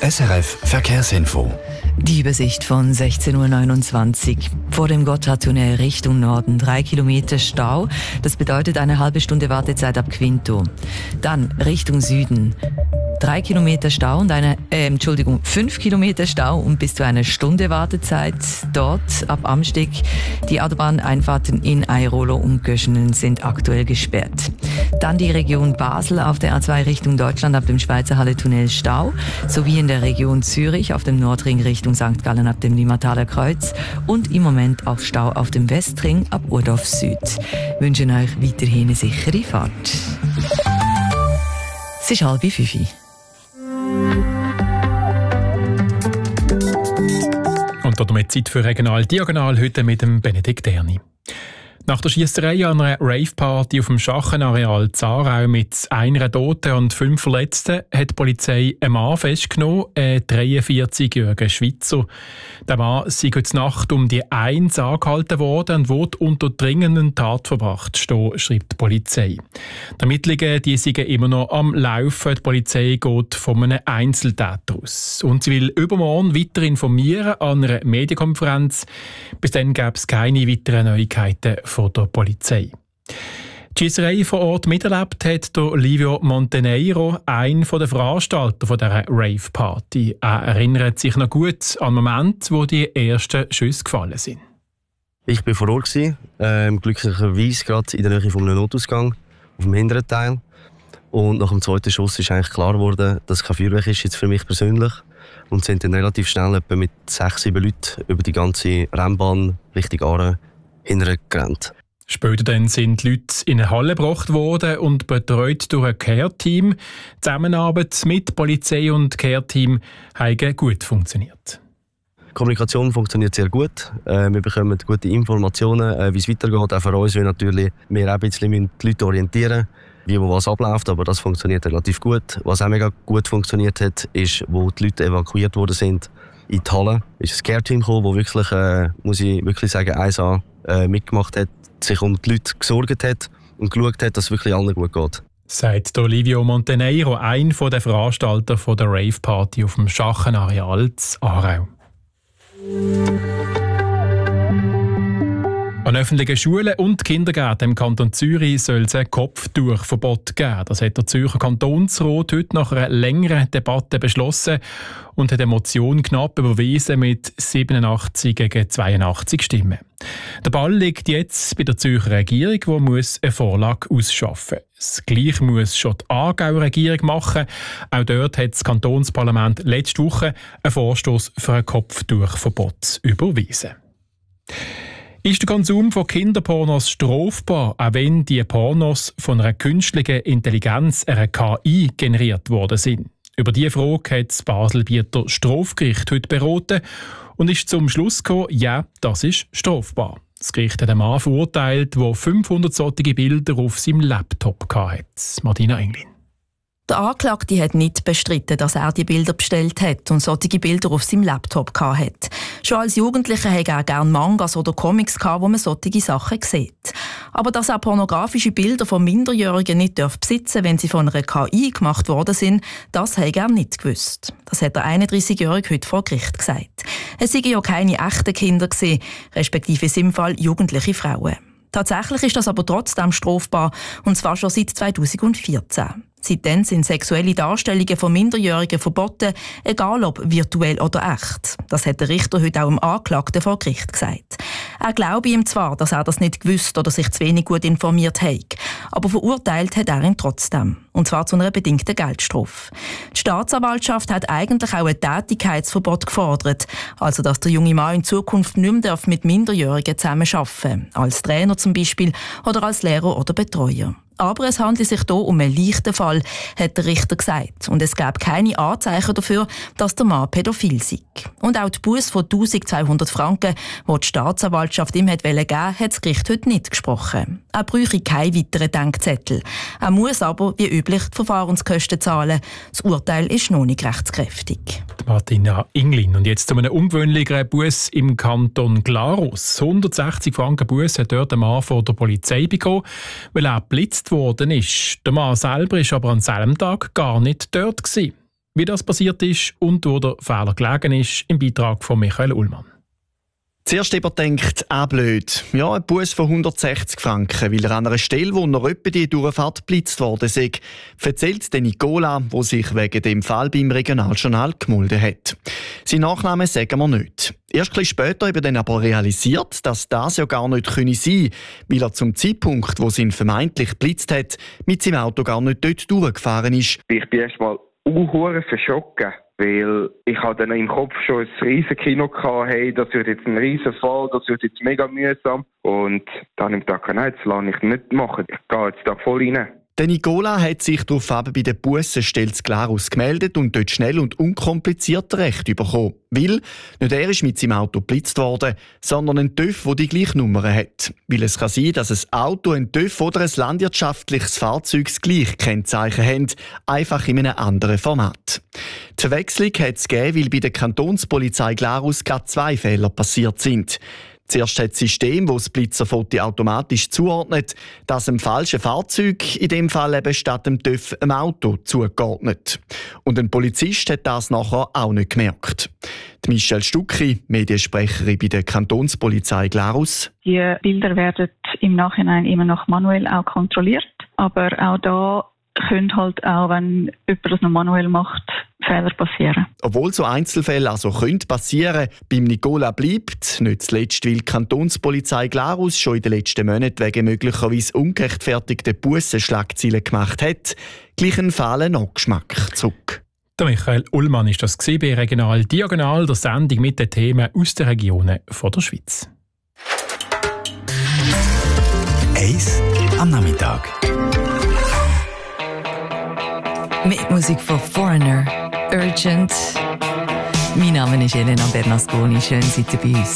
SRF Verkehrsinfo. Die Übersicht von 16.29 Uhr. Vor dem Gotthardtunnel Richtung Norden 3 Kilometer Stau. Das bedeutet eine halbe Stunde Wartezeit ab Quinto. Dann Richtung Süden. 3 Kilometer Stau und 5 Kilometer Stau und bis zu einer Stunde Wartezeit dort ab Amsteg. Die Autobahneinfahrten in Airolo und Göschenen sind aktuell gesperrt. Dann die Region Basel auf der A2 Richtung Deutschland ab dem Schweizer Halle-Tunnel Stau, sowie in der Region Zürich auf dem Nordring Richtung St. Gallen ab dem Limmataler Kreuz und im Moment auch Stau auf dem Westring ab Urdorf Süd. Wir wünschen euch weiterhin eine sichere Fahrt. Es ist 4:30. Und damit Zeit für Regional Diagonal heute mit dem Benedikt Erni. Nach der Schiesserei an einer Rave-Party auf dem Schachenareal Zarau mit einer Toten und 5 Verletzten hat die Polizei einen Mann festgenommen, einen 43-jährigen Schweizer. Der Mann sei heute Nacht um die 1 angehalten worden und wurde unter dringenden Tatverdacht stehen, schreibt die Polizei. Die Ermittlungen die sind immer noch am Laufen. Die Polizei geht von einem Einzeltäter aus. Und sie will übermorgen weiter informieren an einer Medienkonferenz. Bis dann gäbe es keine weiteren Neuigkeiten von der Polizei. Die Schiesserei vor Ort miterlebt hat der Livio Monteneiro, einer der Veranstalter dieser Rave-Party. Er erinnert sich noch gut an den Moment, wo die ersten Schüsse gefallen sind. Ich war vor Ort, glücklicherweise gerade in der Nähe von einem Notausgang, auf dem hinteren Teil. Und nach dem zweiten Schuss ist eigentlich klar geworden, dass es kein Feuerwerk ist, jetzt für mich persönlich. Und sind dann relativ schnell etwa mit 6-7 Leuten über die ganze Rennbahn Richtung Aare hintergerannt. Später dann sind die Leute in eine Halle gebracht worden und betreut durch ein Care-Team. Die Zusammenarbeit mit Polizei und Care-Team hat gut funktioniert. Die Kommunikation funktioniert sehr gut. Wir bekommen gute Informationen, wie es weitergeht. Auch für uns, weil natürlich wir auch ein bisschen die Leute orientieren, wie wo was abläuft. Aber das funktioniert relativ gut. Was auch mega gut funktioniert hat, ist, wo die Leute evakuiert worden sind, in die Halle ist ein Care-Team gekommen, das wirklich, muss ich wirklich sagen, 1A mitgemacht hat, sich um die Leute gesorgt hat und geschaut hat, dass es wirklich allen gut geht. Sagt Livio Monteneiro, einer der Veranstalter der Rave-Party auf dem Schachenareal in Aarau. An öffentlichen Schulen und Kindergärten im Kanton Zürich soll es ein Kopftuchverbot geben. Das hat der Zürcher Kantonsrat heute nach einer längeren Debatte beschlossen und hat eine Motion knapp überwiesen mit 87 gegen 82 Stimmen. Der Ball liegt jetzt bei der Zürcher Regierung, die eine Vorlage ausschaffen muss. Das Gleiche muss schon die Aargauer Regierung machen. Auch dort hat das Kantonsparlament letzte Woche einen Vorstoss für ein Kopftuchverbot überwiesen. Ist der Konsum von Kinderpornos strafbar, auch wenn die Pornos von einer künstlichen Intelligenz, einer KI, generiert worden sind? Über diese Frage hat das Baselbieter Strafgericht heute beraten und ist zum Schluss gekommen, ja, das ist strafbar. Das Gericht hat einen Mann verurteilt, der 500 solche Bilder auf seinem Laptop hatte. Martina Englin. Der Anklagte hat nicht bestritten, dass er die Bilder bestellt hat und solche Bilder auf seinem Laptop hatte. Schon als Jugendlicher hatte er gerne Mangas oder Comics, wo man solche Sachen sieht. Aber dass er pornografische Bilder von Minderjährigen nicht besitzen darf, wenn sie von einer KI gemacht worden sind, das habe er nicht gewusst. Das hat der 31-Jährige heute vor Gericht gesagt. Es seien ja keine echten Kinder gewesen, respektive in seinem Fall jugendliche Frauen. Tatsächlich ist das aber trotzdem strafbar, und zwar schon seit 2014. Seitdem sind sexuelle Darstellungen von Minderjährigen verboten, egal ob virtuell oder echt. Das hat der Richter heute auch dem Anklagten vor Gericht gesagt. Er glaube ihm zwar, dass er das nicht gewusst oder sich zu wenig gut informiert hat, aber verurteilt hat er ihn trotzdem. Und zwar zu einer bedingten Geldstrafe. Die Staatsanwaltschaft hat eigentlich auch ein Tätigkeitsverbot gefordert, also dass der junge Mann in Zukunft nicht mehr mit Minderjährigen zusammenarbeiten darf, als Trainer zum Beispiel oder als Lehrer oder Betreuer. Aber es handelt sich hier um einen leichten Fall, hat der Richter gesagt. Und es gab keine Anzeichen dafür, dass der Mann pädophil sei. Und auch die Busse von 1200 Franken, die die Staatsanwaltschaft ihm geben wollte, hat das Gericht heute nicht gesprochen. Er bräuchte keinen weiteren Denkzettel. Er muss aber, wie üblich, die Verfahrenskosten zahlen. Das Urteil ist noch nicht rechtskräftig. Martina Inglin. Und jetzt zu einem ungewöhnlichen Buss im Kanton Glarus. 160 Franken Buss hat dort der Mann von der Polizei bekommen, weil er geblitzt worden ist. Der Mann selber war aber an selben Tag gar nicht dort gewesen. Wie das passiert ist und wo der Fehler gelegen ist, im Beitrag von Michael Ullmann. Zuerst denkt, blöd. Ja, ein Buß von 160 Franken, weil er an einer Stelle, wo noch etwa die Durchfahrt geblitzt worden sei, erzählt der Nicola, der sich wegen dem Fall beim Regionaljournal gemeldet hat. Sein Nachname sagen wir nicht. Erst ein bisschen später eben dann aber realisiert, dass das ja gar nicht sein könne, weil er zum Zeitpunkt, wo sie ihn vermeintlich geblitzt hat, mit seinem Auto gar nicht dort durchgefahren ist. Ich bin erst mal verschockt. Weil ich hatte dann im Kopf schon ein riesen Kino gehabt, hey, das wird jetzt ein riesen Fall, das wird jetzt mega mühsam. Und dann im Tag, nein, das lasse ich nicht machen. Ich gehe jetzt da voll rein. Der Nicola hat sich daraufhin bei der Bussenstelle Glarus gemeldet und dort schnell und unkompliziert Recht bekommen. Weil nicht er ist mit seinem Auto geblitzt worden, sondern ein TÜV, der die gleiche Nummer hat. Weil es kann sein, dass ein Auto, ein TÜV oder ein landwirtschaftliches Fahrzeug das gleiche Kennzeichen haben, einfach in einem anderen Format. Die Verwechslung hat es gegeben, weil bei der Kantonspolizei Glarus gerade 2 Fehler passiert sind. Zuerst hat das System, das das Blitzerfoto automatisch zuordnet, das einem falschen Fahrzeug, in dem Fall eben statt dem TÜV, einem Auto zugeordnet. Und ein Polizist hat das nachher auch nicht gemerkt. Die Michelle Stucki, Mediensprecherin bei der Kantonspolizei Glarus. Die Bilder werden im Nachhinein immer noch manuell auch kontrolliert, aber auch da können halt auch, wenn jemand das noch manuell macht, Fehler passieren. Obwohl so Einzelfälle also passieren, beim Nicola bleibt, nicht zuletzt, weil die Kantonspolizei Glarus schon in den letzten Monaten wegen möglicherweise ungerechtfertigten Bussenschlagzeilen gemacht hat, gleich ein fahlen Nachgeschmack zurück. Der Michael Ullmann ist das bei Regional Diagonal, der Sendung mit den Themen aus den Regionen von der Schweiz. Eis am Nachmittag. Mit Musik von Foreigner, Urgent. Mein Name ist Elena Bernasconi. Schön, seid ihr bei uns.